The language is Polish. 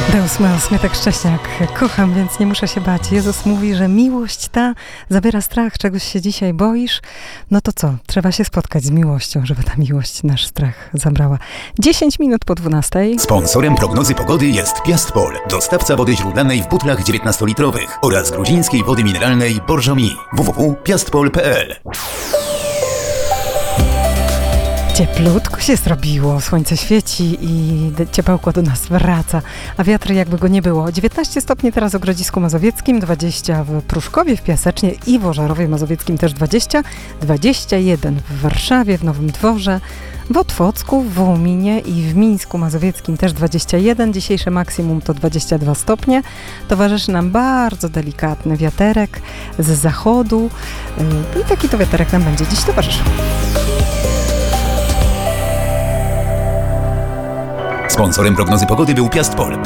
Deus meus, Mietek Szcześniak. Kocham, więc nie muszę się bać. Jezus mówi, że miłość ta zabiera strach. Czegoś się dzisiaj boisz? No to co? Trzeba się spotkać z miłością, żeby ta miłość nasz strach zabrała. 10 minut po 12. Sponsorem prognozy pogody jest Piastpol, dostawca wody źródlanej w butlach 19-litrowych oraz gruzińskiej wody mineralnej Borżomi. www.piastpol.pl. Cieplutko się zrobiło, słońce świeci i ciepełko do nas wraca, a wiatr jakby go nie było. 19 stopni teraz w Grodzisku Mazowieckim, 20 w Pruszkowie, w Piasecznie i w Ożarowie Mazowieckim też 20, 21 w Warszawie, w Nowym Dworze, w Otwocku, w Wołominie i w Mińsku Mazowieckim też 21. Dzisiejsze maksimum to 22 stopnie. Towarzyszy nam bardzo delikatny wiaterek z zachodu i taki to wiaterek nam będzie dziś towarzyszył. Sponsorem prognozy pogody był Piastpol.